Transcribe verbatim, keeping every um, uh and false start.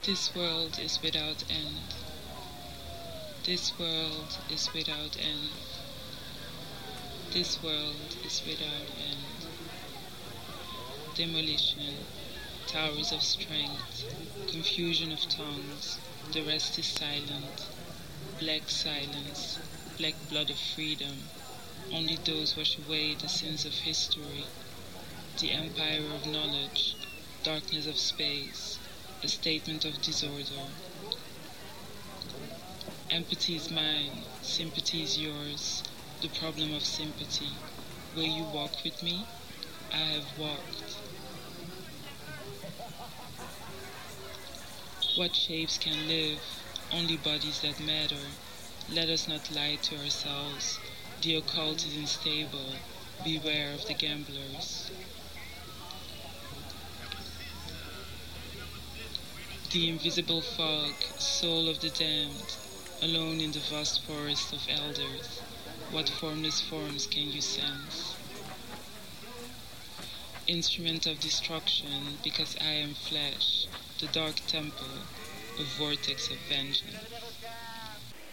This world is without end. This world is without end. This world is without end. Demolition, towers of strength, confusion of tongues, the rest is silent. Black silence, black blood of freedom. Only those wash away the sins of history. The empire of knowledge, darkness of space, a statement of disorder. Empathy is mine, sympathy is yours, the problem of sympathy. Will you walk with me? I have walked. What shapes can live? Only bodies that matter. Let us not lie to ourselves. The occult is unstable. Beware of the gamblers. The invisible fog, soul of the damned, alone in the vast forest of elders. What formless forms can you sense? Instrument of destruction, because I am flesh, the dark temple, a vortex of vengeance.